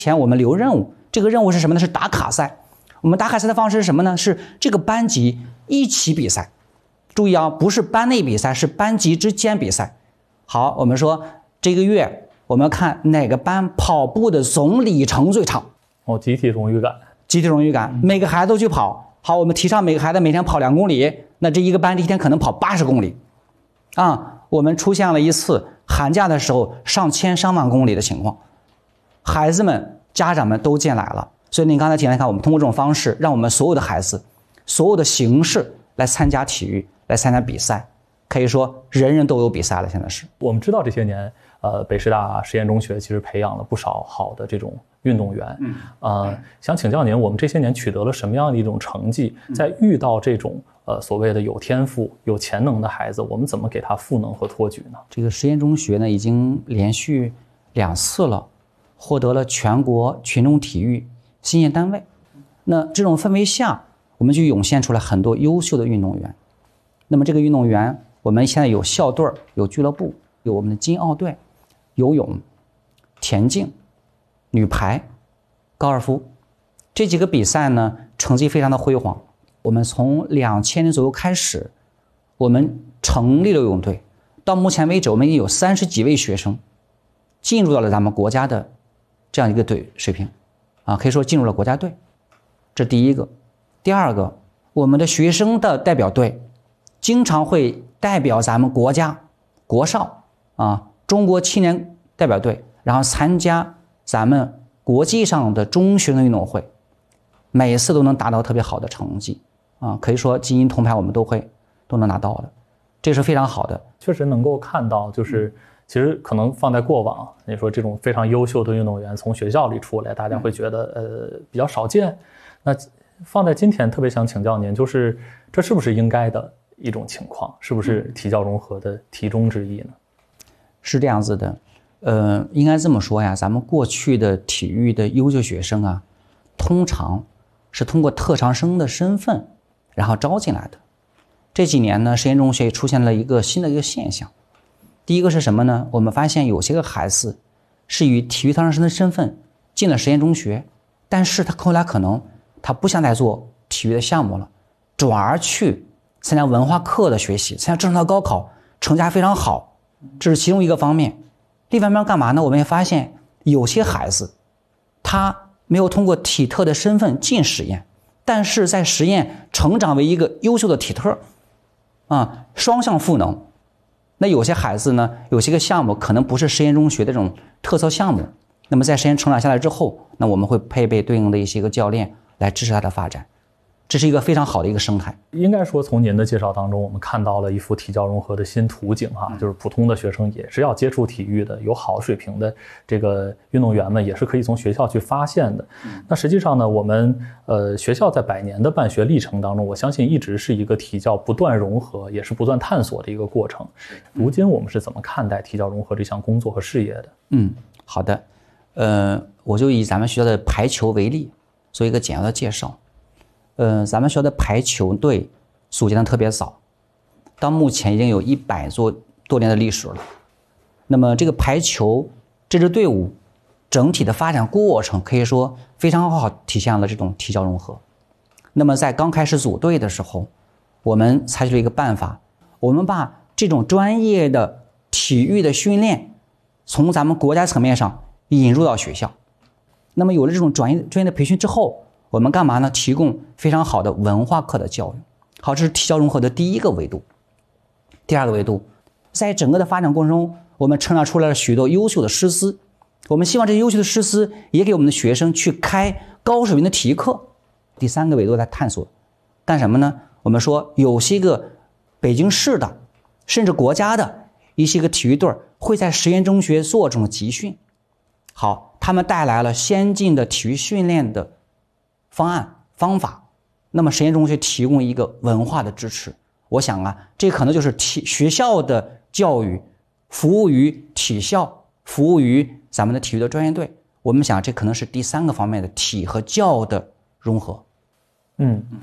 前我们留任务，这个任务是什么呢？是打卡赛。我们打卡赛的方式是什么呢？是这个班级一起比赛。注意啊，不是班内比赛，是班级之间比赛。好，我们说这个月我们要看哪个班跑步的总里程最长。 集体荣誉感。 集体荣誉感，每个孩子都去跑。好，我们提倡每个孩子每天跑2公里，那这一个班这一天可能跑80公里。我们出现了一次寒假的时候上千上万公里的情况，孩子们家长们都进来了。所以您刚才看，我们通过这种方式，让我们所有的孩子所有的形式来参加体育，来参加比赛，可以说人人都有比赛了。现在是我们知道这些年北师大实验中学其实培养了不少好的这种运动员。想请教您，我们这些年取得了什么样的一种成绩？在遇到这种所谓的有天赋有潜能的孩子，我们怎么给他赋能和托举呢？这个实验中学呢已经连续2次了获得了全国群众体育新业单位。那这种氛围下，我们就涌现出来很多优秀的运动员。那么这个运动员，我们现在有校队，有俱乐部，有我们的金奥队，游泳、田径、女排、高尔夫，这几个比赛呢成绩非常的辉煌。我们从2000年左右开始，我们成立了游泳队，到目前为止我们已经有30几位学生进入到了咱们国家的这样一个队水平可以说进入了国家队。这第一个。第二个，我们的学生的代表队经常会代表咱们国家国少中国青年代表队，然后参加咱们国际上的中学生运动会，每次都能达到特别好的成绩可以说金银铜牌我们都能拿到的，这是非常好的。 确实能够看到，就是其实可能放在过往，你说这种非常优秀的运动员从学校里出来，大家会觉得比较少见。那放在今天，特别想请教您，就是这是不是应该的一种情况？是不是体教融合的题中之义呢？ 是这样子的，应该这么说呀，咱们过去的体育的优秀学生通常是通过特长生的身份然后招进来的。这几年呢，实验中学也出现了一个新的一个现象。第一个是什么呢？我们发现有些个孩子是以体育特长生的身份进了实验中学，但是他后来可能他不想再做体育的项目了，转而去参加文化课的学习，参加正常的高考，成绩还非常好，这是其中一个方面。另一方面干嘛呢？我们也发现有些孩子他没有通过体特的身份进实验，但是在实验成长为一个优秀的体特双向赋能。那有些孩子呢，有些个项目可能不是实验中学的这种特色项目，那么在实验成长下来之后，那我们会配备对应的一些个教练来支持他的发展，这是一个非常好的一个生态。 应该说从您的介绍当中，我们看到了一幅体教融合的新图景就是普通的学生也是要接触体育的，有好水平的这个运动员们也是可以从学校去发现的。那实际上呢，我们学校在100年的办学历程当中，我相信一直是一个体教不断融合，也是不断探索的一个过程。如今我们是怎么看待体教融合这项工作和事业的？ 好的，我就以咱们学校的排球为例，做一个简要的介绍。咱们学校的排球队组建的特别早，到目前已经有100多年的历史了。那么这个排球这支队伍整体的发展过程可以说非常好体现了这种体教融合。那么在刚开始组队的时候，我们采取了一个办法，我们把这种专业的体育的训练从咱们国家层面上引入到学校。那么有了这种专业的培训之后，我们干嘛呢？提供非常好的文化课的教育。好，这是体教融合的第一个维度。第二个维度，在整个的发展过程中，我们成长出来了许多优秀的师资。我们希望这些优秀的师资也给我们的学生去开高水平的体育课。第三个维度在探索干什么呢？我们说有些个北京市的甚至国家的一些个体育队会在实验中学做这种集训。好，他们带来了先进的体育训练的方案方法，那么实验中学提供一个文化的支持。我想这可能就是学校的教育服务于体校，服务于咱们的体育的专业队。我们想这可能是第三个方面的体和教的融合。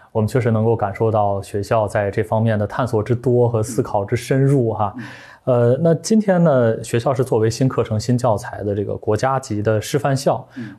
我们确实能够感受到学校在这方面的探索之多和思考之深入哈。那今天呢，学校是作为新课程、新教材的这个国家级的示范校，